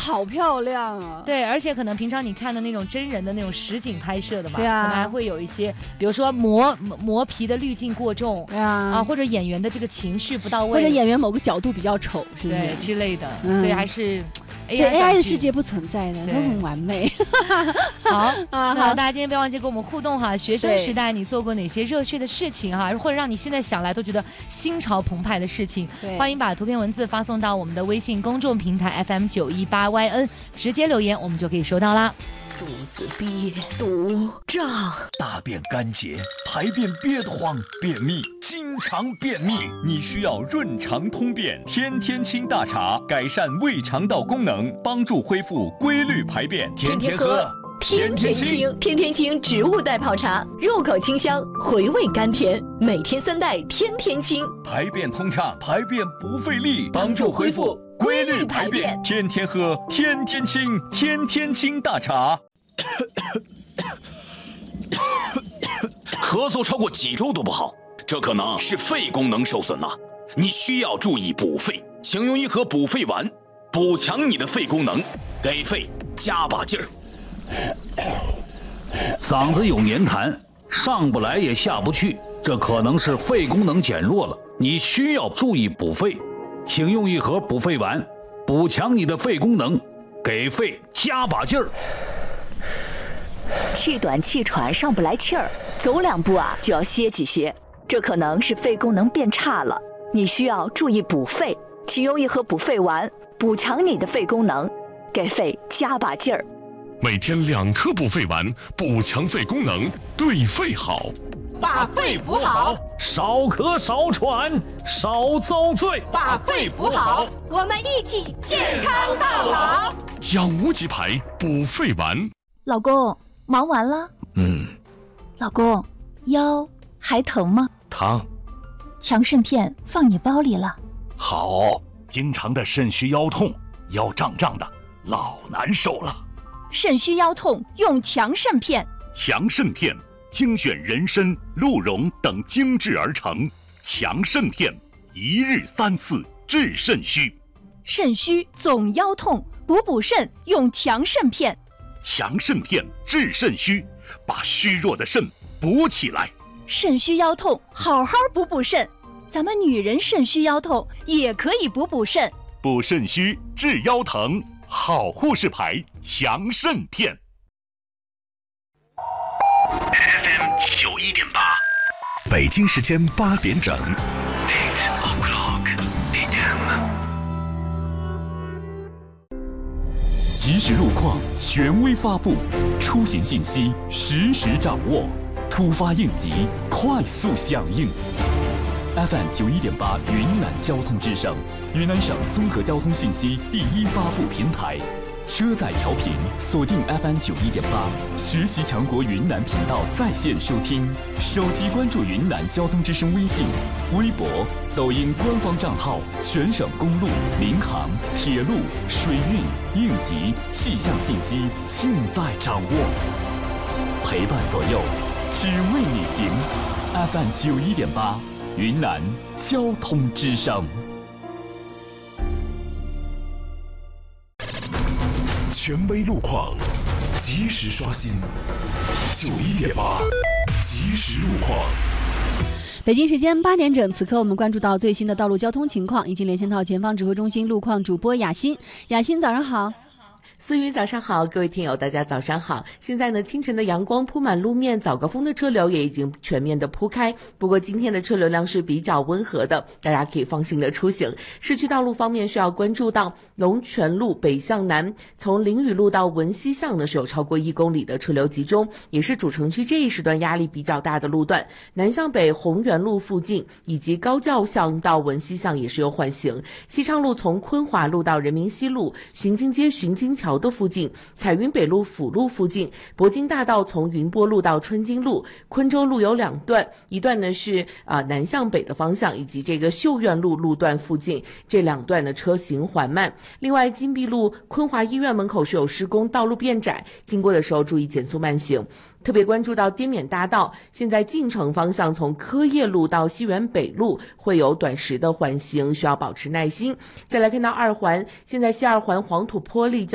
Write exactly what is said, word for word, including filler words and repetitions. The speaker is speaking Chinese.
好漂亮啊！ 对，而且可能平常你看的那种真人的那种实景拍摄的嘛， 对啊， 可能还会有一些，比如说磨磨皮的滤镜过重， 对啊， 啊，或者演员的这个情绪不到位， 或者演员某个角度比较丑，是不是？ 对之类的， 嗯、 所以还是。 这 A I 的世界不存在的，都很完美。 好， 啊， 那大家今天不要忘记跟我们互动哈。学生时代你做过哪些热血的事情哈，或者让你现在想来都觉得心潮澎湃的事情？欢迎把图片文字发送到我们的微信公众平台 F M 九一八 Y N， 直接留言我们就可以收到啦。 肚子憋肚胀， 大便干结，排便憋得慌，便秘，经常便秘，你需要润肠通便天天清大茶，改善胃肠道功能，帮助恢复规律排便，天天喝。 天天清，天天清植物代泡茶，入口清香，回味甘甜，每天三袋，天天清， 排便通畅，排便不费力，帮助恢复规律排便，天天喝，天天清，天天清大茶。 咳嗽超过几周都不好，这可能是肺功能受损了，你需要注意补肺，请用一盒补肺丸，补强你的肺功能，给肺加把劲儿。 嗓子有黏痰，上不来也下不去，这可能是肺功能减弱了，你需要注意补肺，请用一盒补肺丸，补强你的肺功能，给肺加把劲儿。 气短气喘上不来气儿，走两步啊就要歇几歇，这可能是肺功能变差了，你需要注意补肺，请用一盒补肺丸，补强你的肺功能，给肺加把劲儿。 每天两颗补肺丸，补强肺功能，对肺好。 把肺补好， 少咳少喘，少遭罪。 把肺补好， 我们一起健康到老。 养无极牌补肺丸。 老公，忙完了？ 嗯。 老公，腰还疼吗？ 疼。 强肾片放你包里了。 好。经常的肾虚腰痛，腰胀胀的，老难受了。 肾虚腰痛用强肾片。 强肾片精选人参、鹿茸等精制而成，强肾片一日三次治肾虚。 肾虚总腰痛，补补肾用强肾片。 强肾片治肾虚，把虚弱的肾补起来。 肾虚腰痛好好补补肾，咱们女人肾虚腰痛也可以补补肾。 补肾虚治腰疼，好护士牌强肾片。 F M 九一点八， 北京时间八点整。 Eight o'clock A M。 即时路况权威发布，出行信息实时掌握，突发应急快速响应。F M 九一点八云南交通之声，云南省综合交通信息第一发布平台。车载调频锁定 F M 九一点八，学习强国云南频道在线收听，手机关注云南交通之声微信、微博、抖音官方账号，全省公路、民航、铁路、水运、应急、气象信息尽在掌握，陪伴左右，只为你行。F M 九一点八，云南交通之声。 权威路况，及时刷新。九一点八，及时路况。 北京时间八点整，此刻我们关注到最新的道路交通情况，已经连线到前方指挥中心路况主播雅欣。雅欣，早上好。 思雨早上好，各位听友大家早上好。现在呢，清晨的阳光铺满路面，早高峰的车流也已经全面的铺开。不过今天的车流量是比较温和的，大家可以放心的出行。市区道路方面需要关注到龙泉路北向南，从临榆路到文溪巷呢是有超过一公里的车流集中，也是主城区这一时段压力比较大的路段。南向北红园路附近以及高教巷到文溪巷也是有缓行。西昌路从昆华路到人民西路，巡京街巡京桥的附近，彩云北路辅路附近，铂金大道从云波路到春金路，昆州路有两段，一段呢是啊、呃、南向北的方向，以及这个秀苑路路段附近，这两段的车行缓慢。另外，金碧路昆华医院门口是有施工，道路变窄，经过的时候注意减速慢行。特别关注到滇缅大道，现在进城方向从科业路到西园北路会有短时的缓行，需要保持耐心。再来看到二环，现在西二环黄土坡立